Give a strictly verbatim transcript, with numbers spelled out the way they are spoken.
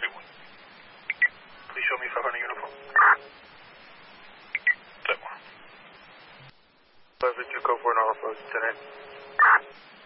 Please show me five hundred uniform. Type one. Five two code four Alpha, ten eight.